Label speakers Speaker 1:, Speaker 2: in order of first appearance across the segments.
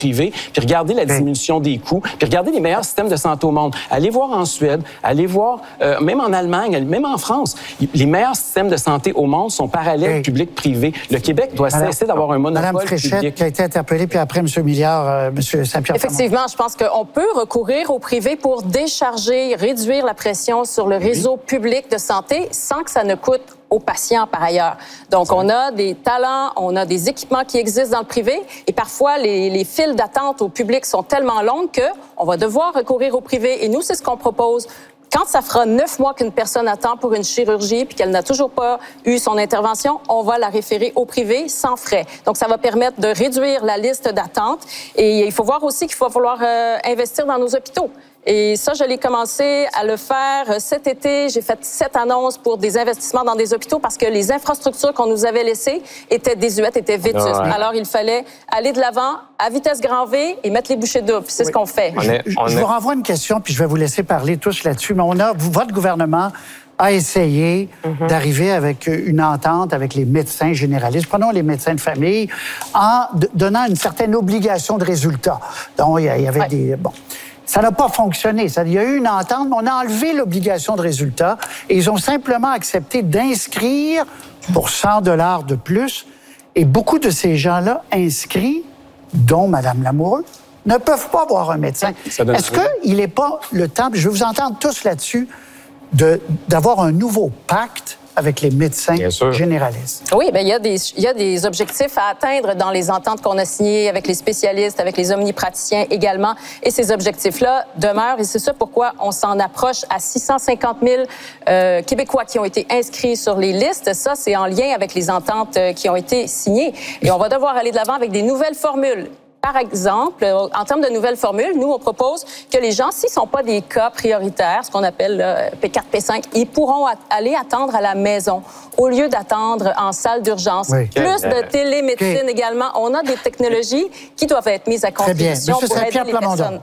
Speaker 1: privé, puis regardez la diminution des coûts, puis regardez les meilleurs systèmes de santé au monde. Allez voir en Suède, allez voir, même en Allemagne, même en France, les meilleurs systèmes de santé au monde sont parallèles public-privé. Le Québec doit cesser d'avoir un monopole
Speaker 2: Madame Fréchette,
Speaker 1: public.
Speaker 2: qui a été interpellée, puis après, M. Milliard, M. Saint-Pierre.
Speaker 3: Effectivement, je pense qu'on peut recourir au privé pour décharger, réduire la pression sur le réseau public de santé sans que ça ne coûte aux patients par ailleurs. Donc, on a des talents, on a des équipements qui existent dans le privé et parfois, les files d'attente au public sont tellement longues qu'on va devoir recourir au privé. Et nous, c'est ce qu'on propose. Quand ça fera 9 mois qu'une personne attend pour une chirurgie puis qu'elle n'a toujours pas eu son intervention, on va la référer au privé sans frais. Donc, ça va permettre de réduire la liste d'attente. Et il faut voir aussi qu'il va falloir investir dans nos hôpitaux. Et ça, je l'ai commencé à le faire cet été. J'ai fait 7 annonces pour des investissements dans des hôpitaux parce que les infrastructures qu'on nous avait laissées étaient désuètes, étaient vétustes. Alors, il fallait aller de l'avant à vitesse grand V et mettre les bouchées doubles. C'est ce qu'on fait.
Speaker 2: Je vous renvoie une question, puis je vais vous laisser parler tous là-dessus. Mais votre gouvernement a essayé d'arriver avec une entente avec les médecins généralistes, prenons les médecins de famille, en donnant une certaine obligation de résultat. Donc, il y avait des... Bon. Ça n'a pas fonctionné. Il y a eu une entente, mais on a enlevé l'obligation de résultat et ils ont simplement accepté d'inscrire pour 100 $ de plus. Et beaucoup de ces gens-là inscrits, dont Mme Lamoureux, ne peuvent pas voir un médecin. Est-ce qu'il n'est pas le temps, je vais vous entendre tous là-dessus, d'avoir un nouveau pacte avec les médecins généralistes?
Speaker 3: Oui, bien, il y a des objectifs à atteindre dans les ententes qu'on a signées avec les spécialistes, avec les omnipraticiens également. Et ces objectifs-là demeurent. Et c'est ça pourquoi on s'en approche à 650 000 Québécois qui ont été inscrits sur les listes. Ça, c'est en lien avec les ententes qui ont été signées. Et on va devoir aller de l'avant avec des nouvelles formules. Par exemple, en termes de nouvelles formules, nous, on propose que les gens, s'ils ne sont pas des cas prioritaires, ce qu'on appelle P4, P5, ils pourront aller attendre à la maison au lieu d'attendre en salle d'urgence. Oui. Plus de télémédecine également. On a des technologies qui doivent être mises à contribution pour aider les personnes.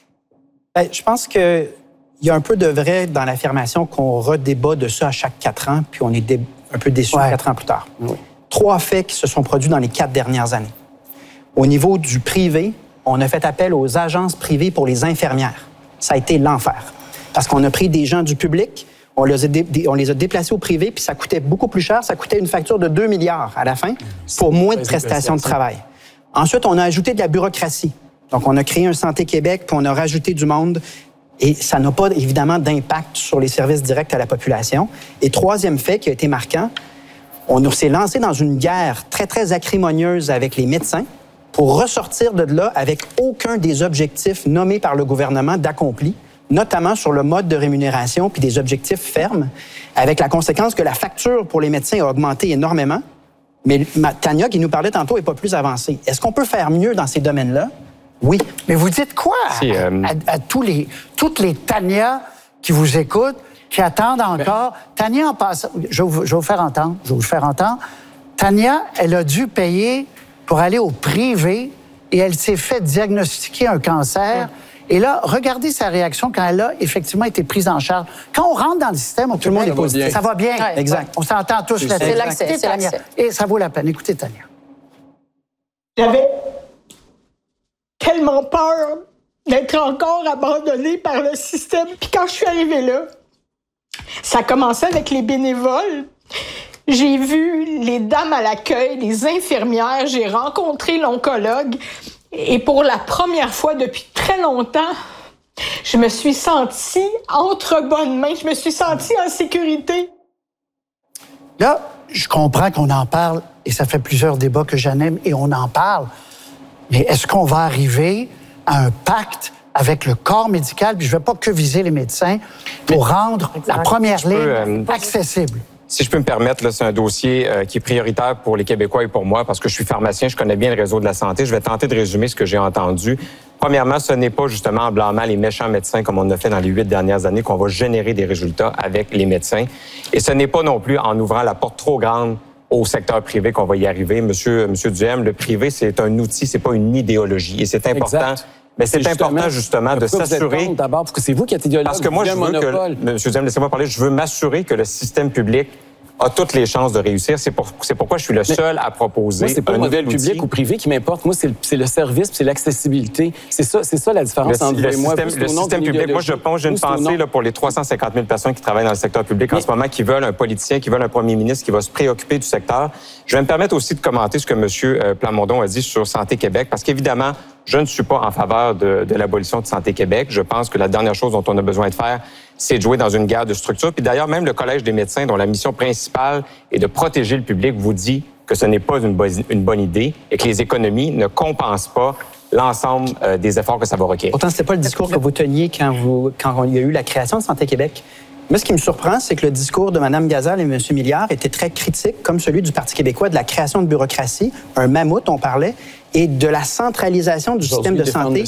Speaker 4: Bien, je pense qu'il y a un peu de vrai dans l'affirmation qu'on redébat de ça à chaque 4 ans, puis on est un peu déçus 4 ans plus tard. Oui. 3 faits qui se sont produits dans les 4 dernières années. Au niveau du privé, on a fait appel aux agences privées pour les infirmières. Ça a été l'enfer. Parce qu'on a pris des gens du public, on les a déplacés au privé, puis ça coûtait beaucoup plus cher. Ça coûtait une facture de 2 milliards à la fin pour moins de prestations de travail. Ensuite, on a ajouté de la bureaucratie. Donc, on a créé un Santé Québec, puis on a rajouté du monde. Et ça n'a pas, évidemment, d'impact sur les services directs à la population. Et troisième fait qui a été marquant, on s'est lancé dans une guerre très, très acrimonieuse avec les médecins pour ressortir de là avec aucun des objectifs nommés par le gouvernement d'accompli, notamment sur le mode de rémunération puis des objectifs fermes, avec la conséquence que la facture pour les médecins a augmenté énormément. Mais Tania, qui nous parlait tantôt, n'est pas plus avancée. Est-ce qu'on peut faire mieux dans ces domaines-là? Oui.
Speaker 2: Mais vous dites quoi à toutes les Tania qui vous écoutent, qui attendent encore? Tania, en passant, je vais vous faire entendre. Tania, elle a dû payer pour aller au privé et elle s'est fait diagnostiquer un cancer. Et là, regardez sa réaction quand elle a effectivement été prise en charge. Quand on rentre dans le système, tout le monde est positif. Ça va bien.
Speaker 4: Exact.
Speaker 2: On s'entend tous là-dessus.
Speaker 3: C'est l'accès.
Speaker 2: Et ça vaut la peine. Écoutez, Tania.
Speaker 5: J'avais tellement peur d'être encore abandonnée par le système. Puis quand je suis arrivée là, ça a commencé avec les bénévoles. J'ai vu les dames à l'accueil, les infirmières, j'ai rencontré l'oncologue. Et pour la première fois depuis très longtemps, je me suis sentie entre bonnes mains. Je me suis sentie en sécurité.
Speaker 2: Là, je comprends qu'on en parle, et ça fait plusieurs débats que j'anime, et on en parle. Mais est-ce qu'on va arriver à un pacte avec le corps médical, puis je ne vais pas que viser les médecins, pour rendre la première ligne accessible?
Speaker 6: Si je peux me permettre, là, c'est un dossier qui est prioritaire pour les Québécois et pour moi, parce que je suis pharmacien, je connais bien le réseau de la santé. Je vais tenter de résumer ce que j'ai entendu. Premièrement, ce n'est pas justement en blâmant les méchants médecins, comme on a fait dans les 8 dernières années, qu'on va générer des résultats avec les médecins. Et ce n'est pas non plus en ouvrant la porte trop grande au secteur privé qu'on va y arriver. Monsieur Duhem, le privé, c'est un outil, c'est pas une idéologie. Et c'est important. Exact. Mais c'est important, justement, de s'assurer...
Speaker 1: D'abord, parce que c'est vous qui êtes idéologue.
Speaker 6: Parce que moi, je veux que... Monsieur Duhem, laissez-moi parler. Je veux m'assurer que le système public a toutes les chances de réussir. C'est pourquoi je suis le seul à proposer
Speaker 1: moi, c'est pas
Speaker 6: un
Speaker 1: le
Speaker 6: nouvel
Speaker 1: modèle public ou privé qui m'importe. Moi, c'est le service, c'est l'accessibilité. C'est ça la différence entre vous et moi.
Speaker 6: Le système public, moi, j'ai une pensée là, pour les 350 000 personnes qui travaillent dans le secteur public en ce moment, qui veulent un politicien, qui veulent un premier ministre qui va se préoccuper du secteur. Je vais me permettre aussi de commenter ce que M. Plamondon a dit sur Santé Québec, parce qu'évidemment, je ne suis pas en faveur de l'abolition de Santé Québec. Je pense que la dernière chose dont on a besoin de faire, c'est de jouer dans une guerre de structure. Puis d'ailleurs, même le Collège des médecins, dont la mission principale est de protéger le public, vous dit que ce n'est pas une bonne idée et que les économies ne compensent pas l'ensemble des efforts que ça va requérir.
Speaker 4: Pourtant, c'était pas le discours que vous teniez quand il y a eu la création de Santé Québec. Moi, ce qui me surprend, c'est que le discours de Mme Gazal et M. Milliard était très critique, comme celui du Parti québécois, de la création de bureaucratie, un mammouth, on parlait, et de la centralisation du système de santé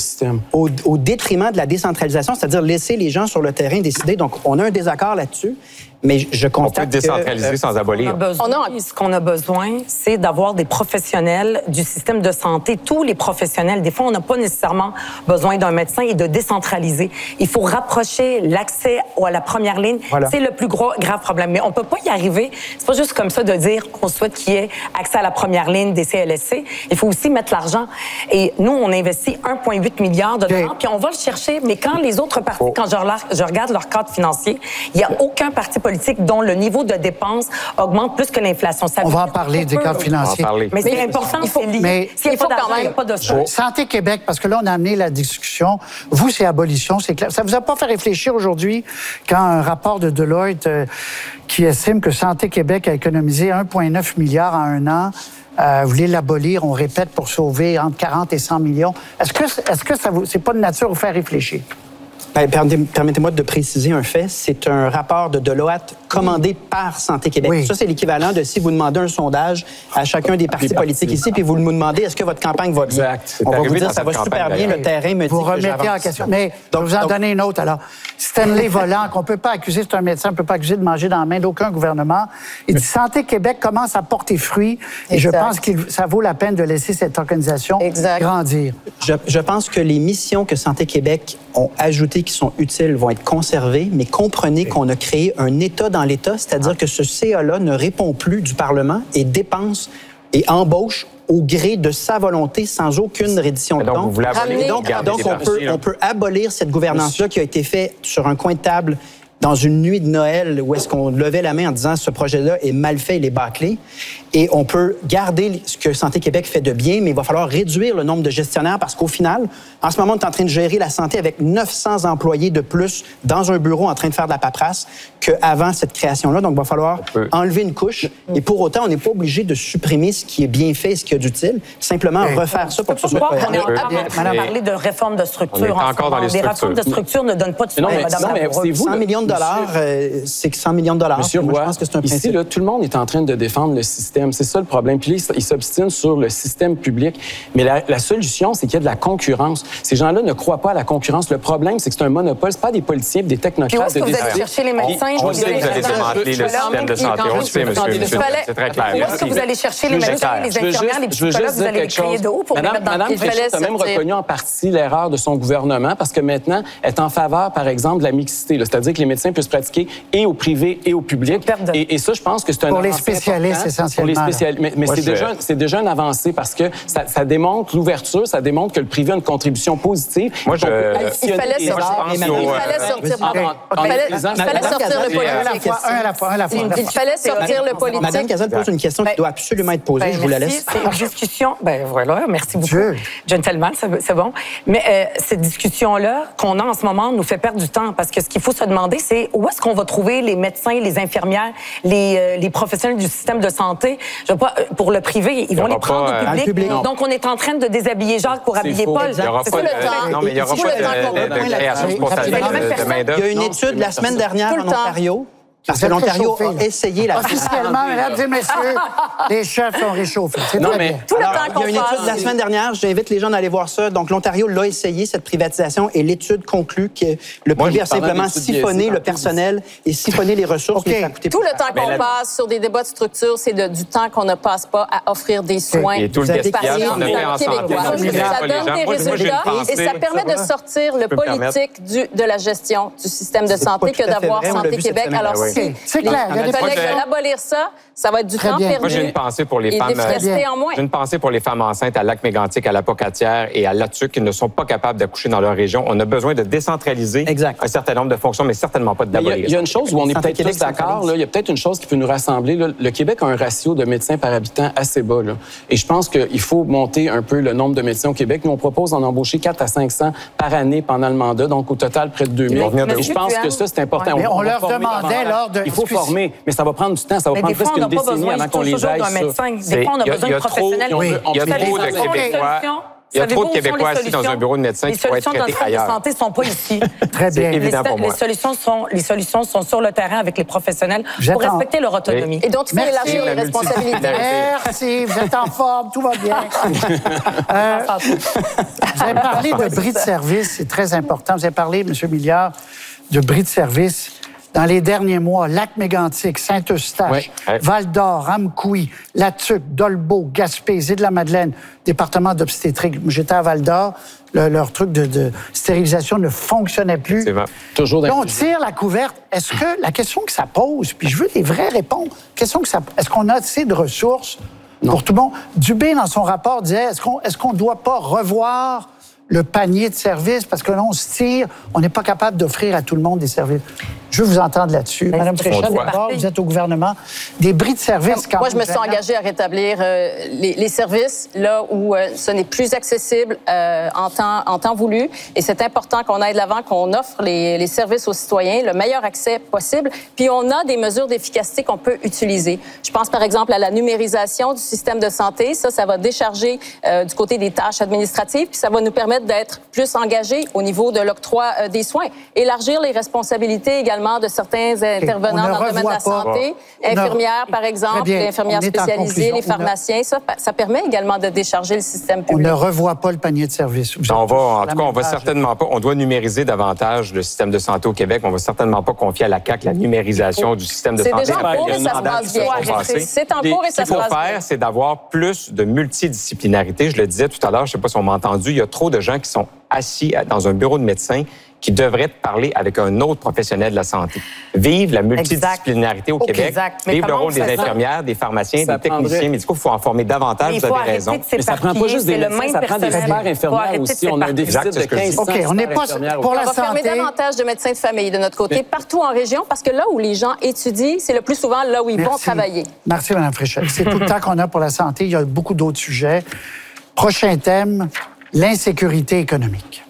Speaker 4: au détriment de la décentralisation, c'est-à-dire laisser les gens sur le terrain décider. Donc, on a un désaccord là-dessus. Mais je constate
Speaker 6: on peut décentraliser sans abolir.
Speaker 7: Ce qu'on a besoin, c'est d'avoir des professionnels du système de santé, tous les professionnels. Des fois, on n'a pas nécessairement besoin d'un médecin et de décentraliser. Il faut rapprocher l'accès à la première ligne. Voilà. C'est le plus grave problème. Mais on peut pas y arriver. C'est pas juste comme ça de dire qu'on souhaite qu'il y ait accès à la première ligne des CLSC. Il faut aussi mettre l'argent. Et nous, on investit 1,8 milliard de dollars, puis on va le chercher. Mais quand les autres partis, quand je regarde leur cadre financier, il n'y a aucun parti politique dont le niveau de dépenses augmente plus que l'inflation.
Speaker 2: On va en parler des cadres financiers.
Speaker 7: Mais c'est important, c'est lié.
Speaker 2: Mais
Speaker 7: s'il n'y a pas d'argent, il n'y a pas de choses.
Speaker 2: Santé Québec, parce que là, on a amené la discussion. Vous, c'est abolition, c'est clair. Ça vous a pas fait réfléchir aujourd'hui quand un rapport de Deloitte qui estime que Santé Québec a économisé 1,9 milliard en un an, vous voulez l'abolir, on répète, pour sauver entre 40 et 100 millions. Est-ce que ça vous, c'est pas de nature à vous faire réfléchir?
Speaker 4: Permettez-moi de préciser un fait. C'est un rapport de Deloitte commandé par Santé Québec. Oui. Ça, c'est l'équivalent de si vous demandez un sondage à chacun des partis politiques ici, puis vous nous demandez est-ce que votre campagne va bien.
Speaker 6: Exact.
Speaker 4: On va vous dire ça va super bien, le terrain me dit
Speaker 2: vous remettez en question. Mais donc, je vais vous en donner une autre. Alors, Stanley Volant, qu'on ne peut pas accuser, c'est un médecin, on ne peut pas accuser de manger dans la main d'aucun gouvernement. Il dit Santé Québec commence à porter fruit et je pense que ça vaut la peine de laisser cette organisation grandir.
Speaker 4: Je pense que les missions que Santé Québec ont ajoutées qui sont utiles vont être conservées, mais comprenez qu'on a créé un État dans l'État, c'est-à-dire que ce CA-là ne répond plus du Parlement et dépense et embauche au gré de sa volonté, sans aucune reddition de comptes.
Speaker 6: Vous voulez abolir,
Speaker 4: donc on peut abolir cette gouvernance-là qui a été faite sur un coin de table dans une nuit de Noël où est-ce qu'on levait la main en disant ce projet-là est mal fait, il est bâclé. Et on peut garder ce que Santé Québec fait de bien, mais il va falloir réduire le nombre de gestionnaires parce qu'au final, en ce moment, on est en train de gérer la santé avec 900 employés de plus dans un bureau en train de faire de la paperasse qu'avant cette création-là. Donc, il va falloir enlever une couche. Et pour autant, on n'est pas obligé de supprimer ce qui est bien fait, ce qui a d'utile. Simplement refaire ça pour que ce soit cohérent.
Speaker 7: On a parlé de réforme de structure.
Speaker 6: On est encore dans les structures.
Speaker 7: Les réformes de structure ne donnent pas de
Speaker 1: Non, mais c'est vous,
Speaker 4: 100 millions de dollars, c'est 100 millions de dollars.
Speaker 1: Monsieur Roy, je pense que c'est un principe. Ici, là, tout le monde est en train de défendre le système. C'est ça le problème. Puis là, ils s'obstinent sur le système public. Mais la solution, c'est qu'il y a de la concurrence. Ces gens-là ne croient pas à la concurrence. Le problème, c'est que c'est un monopole. C'est pas des politiciens, des technocrates.
Speaker 7: Puis où est-ce que vous allez chercher les médecins?
Speaker 6: On sait que vous allez démanteler le système de santé. On le sait, monsieur. C'est très clair.
Speaker 7: Où est-ce que vous allez chercher les médecins, les infirmières, les psychologues? Vous allez les créer de où pour les mettre dans le
Speaker 1: Mme Fréchette a même reconnu en partie l'erreur de son gouvernement parce que maintenant, elle est en faveur, par exemple, de la mixité. C'est-à-dire que les médecins puissent pratiquer et au privé et au public. Et ça, je pense que c'est un
Speaker 2: pour les spécialistes, essentiellement.
Speaker 1: Pour les spécialistes. Mais c'est déjà une avancée parce que ça démontre l'ouverture, ça démontre que le privé a une contribution positive.
Speaker 3: Il fallait sortir le politique.
Speaker 4: Madame Gazal pose une question qui doit absolument être posée. Je vous la laisse.
Speaker 7: C'est une discussion. Voilà, merci beaucoup. Gentleman, c'est bon. Mais cette discussion-là qu'on a en ce moment nous fait perdre du temps parce que ce qu'il faut se demander, c'est où est-ce qu'on va trouver les médecins, les infirmières, les professionnels du système de santé. Je veux pas, pour le privé, ils vont les prendre au public. Donc, on est en train de déshabiller Jacques pour habiller Paul.
Speaker 6: C'est tout le temps. Non, mais il n'y aura pas de création spontanée de main-d'œuvre.
Speaker 4: Il y a une étude la semaine dernière en Ontario. Parce que l'Ontario a essayé la...
Speaker 2: Officiellement, mesdames et messieurs, les chefs sont réchauffés. C'est
Speaker 1: non,
Speaker 2: très
Speaker 1: mais
Speaker 2: bien.
Speaker 7: Tout le temps qu'on
Speaker 4: il y a une étude la semaine dernière, j'invite les gens à aller voir ça. Donc, l'Ontario l'a essayé, cette privatisation, et l'étude conclut que le privé a simplement siphonné le personnel et siphonné les ressources.
Speaker 3: Tout le temps qu'on passe sur des débats de structure, c'est du temps qu'on ne passe pas à offrir des soins.
Speaker 6: Et tout le gaspillage qu'on a fait en santé.
Speaker 3: Ça donne des résultats et ça permet de sortir le politique de la gestion du système de santé que d'avoir Santé Québec. Alors,
Speaker 2: OK, c'est clair.
Speaker 3: Les collègues veulent abolir ça, ça va être du temps perdu.
Speaker 6: Moi, j'ai une pensée pour les femmes. J'ai une pensée pour les femmes enceintes à Lac-Mégantic, à la Pocatière et à Latuc qui ne sont pas capables d'accoucher dans leur région. On a besoin de décentraliser un certain nombre de fonctions, mais certainement pas d'abolir.
Speaker 1: Il y a une chose où on est peut-être tous d'accord. Il y a peut-être une chose qui peut nous rassembler. Là. Le Québec a un ratio de médecins par habitant assez bas. Là. Et je pense qu'il faut monter un peu le nombre de médecins au Québec. Nous, on propose d'en embaucher 400 à 500 par année pendant le mandat. Donc, au total, près de 2000. Et je pense que ça, c'est important.
Speaker 2: Mais on leur demandait lors de...
Speaker 1: Il faut former, mais ça va prendre du temps. Ça va prendre presque une décennie avant qu'on les aille.
Speaker 7: Des fois, on a besoin de professionnels.
Speaker 6: Il y a trop de Québécois. Il y a trop de Québécois assis dans un bureau de médecin qui pourraient être traités ailleurs.
Speaker 7: Les solutions dans le centre de santé ne sont pas ici.
Speaker 2: Très bien.
Speaker 6: Évident pour moi.
Speaker 7: Les solutions sont sur le terrain avec les professionnels pour respecter leur autonomie.
Speaker 3: Et donc, il faut élargir les responsabilités.
Speaker 2: Merci, vous êtes en forme, tout va bien. Vous avez parlé de bris de service, c'est très important. Vous avez parlé, M. Milliard, de bris de service. Dans les derniers mois, Lac-Mégantic, Saint-Eustache, Val-d'Or, Amkoui, Latuc, Dolbeau, Gaspé, Île-de-la-Madeleine, département d'obstétrique. J'étais à Val-d'Or, leur truc de stérilisation ne fonctionnait plus.
Speaker 6: C'est vrai.
Speaker 1: Toujours
Speaker 2: on tire la couverte. Est-ce que la question que ça pose, puis je veux des vraies réponses, est-ce qu'on a assez de ressources pour tout le monde? Dubé, dans son rapport, disait, est-ce qu'on ne doit pas revoir le panier de services, parce que là, on se tire, on n'est pas capable d'offrir à tout le monde des services. Je veux vous entendre là-dessus. Madame Fréchette, d'abord, vous êtes au gouvernement. Des bris de services, quand
Speaker 3: moi, je me suis engagée à rétablir les services là où ce n'est plus accessible en temps voulu. Et c'est important qu'on aille de l'avant, qu'on offre les services aux citoyens, le meilleur accès possible. Puis on a des mesures d'efficacité qu'on peut utiliser. Je pense, par exemple, à la numérisation du système de santé. Ça va décharger du côté des tâches administratives, puis ça va nous permettre d'être plus engagés au niveau de l'octroi des soins. Élargir les responsabilités également de certains intervenants dans le domaine de la santé, infirmières, par exemple, les infirmières spécialisées, les pharmaciens. Ça permet également de décharger le système public.
Speaker 2: On ne revoit pas le panier de services.
Speaker 6: On va certainement pas. On doit numériser davantage le système de santé au Québec. On va certainement pas confier à la CAQ la numérisation du système de santé.
Speaker 3: C'est déjà en cours et ça se passe bien. C'est en cours et ça se passe bien.
Speaker 6: Ce qu'il faut faire, c'est d'avoir plus de multidisciplinarité. Je le disais tout à l'heure, je ne sais pas si on m'a entendu, il y a trop de gens qui sont assis dans un bureau de médecin qui devraient parler avec un autre professionnel de la santé. Vive la multidisciplinarité au Québec. Vive le rôle des infirmières, des pharmaciens, des techniciens médicaux. Il faut en former davantage, vous avez raison.
Speaker 1: Mais ça prend pas juste des médecins, ça prend des experts infirmières aussi. On a un déficit de 15
Speaker 2: OK, on n'est pas pour la santé.
Speaker 3: On va fermer davantage de médecins de famille de notre côté, partout en région, parce que là où les gens étudient, c'est le plus souvent là où ils vont travailler.
Speaker 2: Merci, Mme Fréchette. C'est tout le temps qu'on a pour la santé. Il y a beaucoup d'autres sujets. Prochain thème, l'insécurité économique.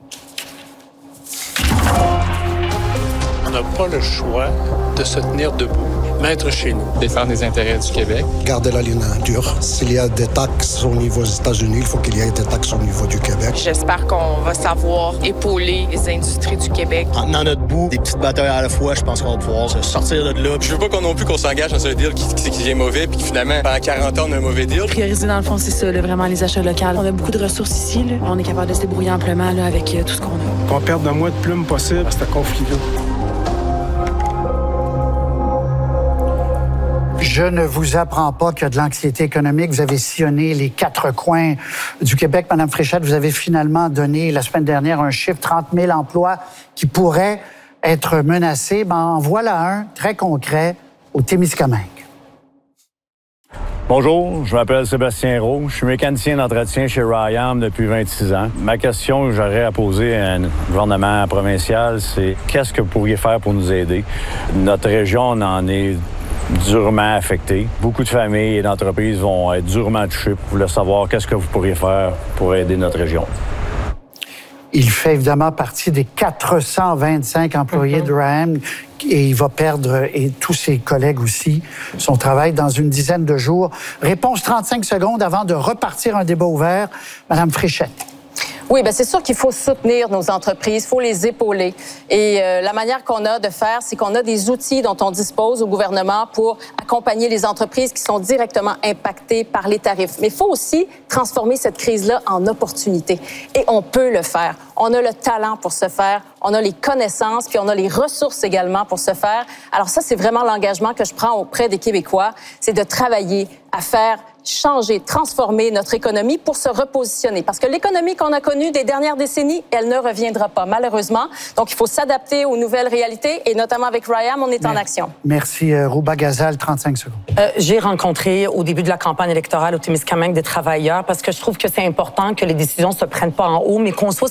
Speaker 8: On n'a pas le choix de se tenir debout, mettre chez nous.
Speaker 9: Défendre les intérêts du Québec.
Speaker 10: Garder la ligne dure. S'il y a des taxes au niveau des États-Unis, il faut qu'il y ait des taxes au niveau du Québec.
Speaker 11: J'espère qu'on va savoir épauler les industries du Québec.
Speaker 12: En tenant notre bout, des petites batailles à la fois, je pense qu'on va pouvoir se sortir de là.
Speaker 9: Je veux pas qu'on s'engage dans un deal qui est mauvais puis finalement, pendant 40 ans, on a un mauvais deal.
Speaker 13: Prioriser, dans le fond, c'est ça, là, vraiment les achats locaux. On a beaucoup de ressources ici. Là. On est capable de se débrouiller amplement là, avec tout ce qu'on a.
Speaker 8: Qu'on perde le moins de plumes possible à ce conflit-là.
Speaker 2: Je ne vous apprends pas qu'il y a de l'anxiété économique. Vous avez sillonné les 4 coins du Québec. Madame Fréchette, vous avez finalement donné la semaine dernière un chiffre, 30 000 emplois qui pourraient être menacés. Ben, en voilà un très concret au Témiscamingue.
Speaker 14: Bonjour, je m'appelle Sébastien Roux. Je suis mécanicien d'entretien chez Ryam depuis 26 ans. Ma question que j'aurais à poser à un gouvernement provincial, c'est qu'est-ce que vous pourriez faire pour nous aider? Notre région en est durement affectée. Beaucoup de familles et d'entreprises vont être durement touchées. Vous voulez savoir qu'est-ce que vous pourriez faire pour aider notre région.
Speaker 2: Il fait évidemment partie des 425 employés de RAM et il va perdre, et tous ses collègues aussi, son travail dans une dizaine de jours. Réponse 35 secondes avant de repartir un débat ouvert. Madame Fréchette.
Speaker 3: Oui, bien, c'est sûr qu'il faut soutenir nos entreprises, il faut les épauler. Et la manière qu'on a de faire, c'est qu'on a des outils dont on dispose au gouvernement pour accompagner les entreprises qui sont directement impactées par les tarifs. Mais il faut aussi transformer cette crise-là en opportunité. Et on peut le faire. On a le talent pour se faire, on a les connaissances, puis on a les ressources également pour se faire. Alors ça, c'est vraiment l'engagement que je prends auprès des Québécois, c'est de travailler à faire changer, transformer notre économie pour se repositionner. Parce que l'économie qu'on a connue des dernières décennies, elle ne reviendra pas, malheureusement. Donc, il faut s'adapter aux nouvelles réalités et notamment avec RYAM, on est en action.
Speaker 2: Merci. Rouba Ghazal, 35 secondes.
Speaker 7: J'ai rencontré au début de la campagne électorale au Témiscamingue des travailleurs parce que je trouve que c'est important que les décisions se prennent pas en haut, mais qu'on soit